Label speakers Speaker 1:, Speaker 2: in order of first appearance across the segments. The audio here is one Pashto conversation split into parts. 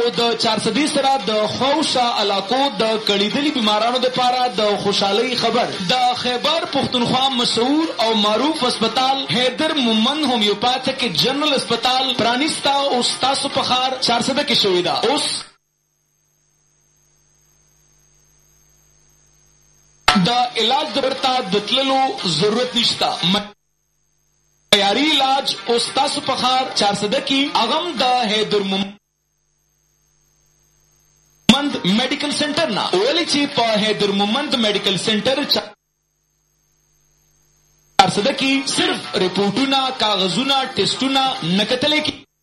Speaker 1: د 400 سره د خوشا علاقو د کړیدلي بیمارانو لپاره د خوشحالي خبر د خیبر پختونخوا مشهور او معروف هسپتال حیدر مومند هومیوپاتیک جنرال هسپتال پرانیستا او تاسو په خار 400 کې شوې ده. اوس د علاج درته د تللو ضرورت نشته. معیاري علاج او تاسو په خار 400 کې اغم د حیدر مومند میڈیکل سینٹر نا اولی چی پا حیدر مومند میڈیکل سینٹر 400 کی صرف رپورٹونا کاغذونا ٹیسٹونا نکتلے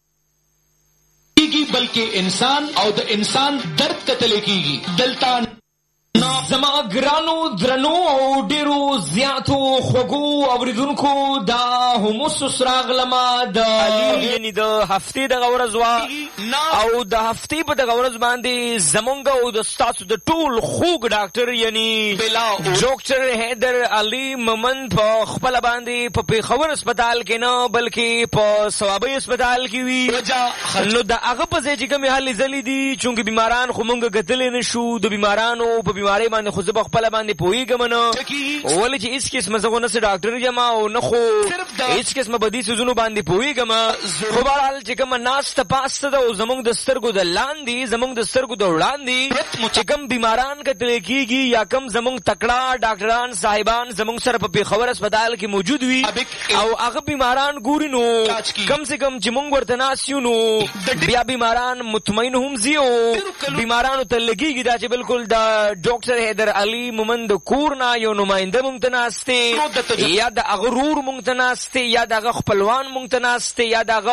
Speaker 1: کی بلکہ انسان او د انسان درد کتلے کی گی دلتا
Speaker 2: زما ګرانو درنو او ډیرو زیاتو خوږو اوریدونکو دا هم سراغلما د یعنی د هفتې د ورځ وا او د هفتې په د ورځ باندې زمونږ او د تاسو د ټول خوږ ډاکټر یعنی ډاکټر حیدر علي مومند په خپل باندې په پیښور هسپتال کې نه بلکې په ثوابي هسپتال کې وی نو د هغه په ځای چې کوم حل زلي دي چونګې بیماران خو مونږ غتلې نشو د بیمارانو په بیماری باندې خو زه خپل باندې پوهیږم نه ولې چې هیڅ قسم زه نه ډاکټر یم او نه خو هیڅ قسم بدی سيزونو باندې پوهیږم خو بهرحال چې کوم ناس ته پاسته ده او زمونږ د سترګو د لاندې زمونږ د سترګو د وړاندې چې کوم بیماران کتل کېږي یا کوم زمونږ تکړه ډاکټران صاحبان زمونږ سره په پیښور هسپتال کې موجود وي او هغه بیماران ګوري نو کم سے کم چې مونږ ورته ناس یو نو بیا بیماران مطمئن هم زیو بیمارانو ته لګیږي دا چې بالکل د ډاکټر حیدر علي مومند کورنا یو نماینده مونږ ته ناسته یا د غرور مونږ ته ناسته یا د خپلوان مونږ ته ناسته یا د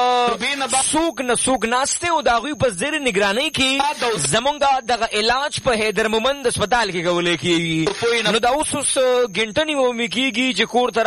Speaker 2: سوق ناسته او د غوی په زیر نگرانی کې زمونږ د علاج په حیدر مومند هسپتال کې کولې کیږي نو دا اوس غنټنی و میکيږي چې کور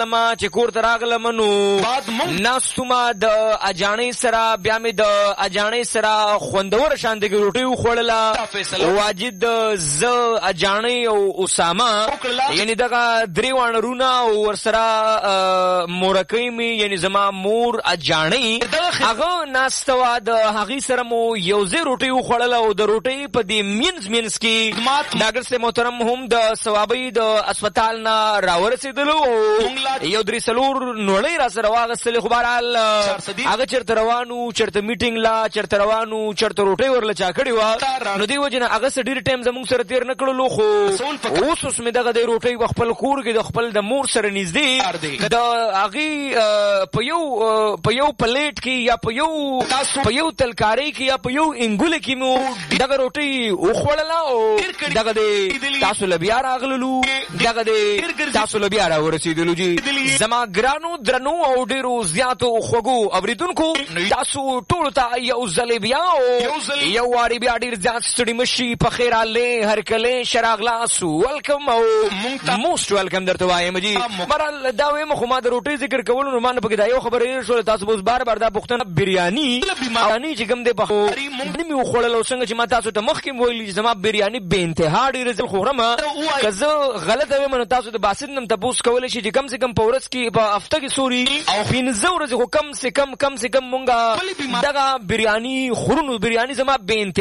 Speaker 2: تراغلم نو ناسوما د اجانې سره بیا مې د اجانې سره خوندور شاندګي روټي خوړله واجد ز اجانې او اسامه یعنی دغه دریوان رونا او ورسره مورکې می یعنی زما مور اجانې هغه ناستوا د هغه سره مو یو زی روټي خوړل او د روټي په دې مینز کې ډاکټر سے محترم هم د ثوابي د هسپتال نه راورسېدلو یو درې سلور نوړې را سره واغستل خو بهرحال هغه چرته روانو چرته میټینګ لا چرته روانو چرته روټي ورل چا کړی و نو دی وجنه هغه ډیر ټایم زموږ سره تیر نکړلو خو اوس مې دغه د روټي خپل کور کې د خپل د مور سره نږدې د هغه په یو پلیټ کې یا په یو تلکاری کې یا په یو انګول کې مو دغه روټي وخوړله او دغه د تاسو لبیا راغللو دغه د تاسو لبیا راورسېدلو جی زما ګرانو درنو او ډیرو زیاتو خوږو اوریدونکو تاسو ټول ته یو ځل بیا یو واری بیا ډیر زیات ستړي مشي په خیر الله هر کله شراغلاس ویلکم او موست ویلکم درته وایم جی مرال دا وایم خو ما د روټي ذکر کول نو مان په کې دا یو خبره شو تاسو اوس بار دا پښتنه بریانی چې کوم د په نیمه خوړل او څنګه چې ما تاسو ته مخکې ویل زما بریانی به انتها ډیر زل خورم کزه غلطه ویم نو تاسو د باسد نم تاسو کولای شي چې کم سے کم پورس کې په هفته کې سوري او پینځه ورځې کم سے کم مونږه دغه بریانی خورونو بریانی زما به